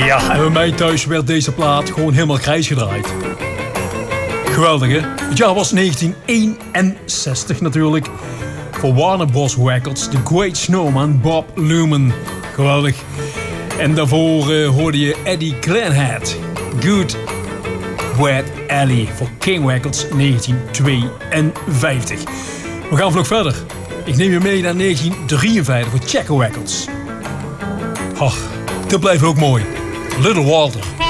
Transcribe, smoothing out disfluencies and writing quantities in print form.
Ja, en bij mij thuis werd deze plaat gewoon helemaal grijs gedraaid. Geweldig, hè? Het jaar was 1961 natuurlijk. Voor Warner Bros. Records, The Great Snowman, Bob Luman. Geweldig. En daarvoor hoorde je Eddie Glenhead. Good Bad Alley voor King Records 1952. We gaan vlug verder. Ik neem je mee naar 1953 voor Checker Records. Ach, dit blijft ook mooi. Little Walter.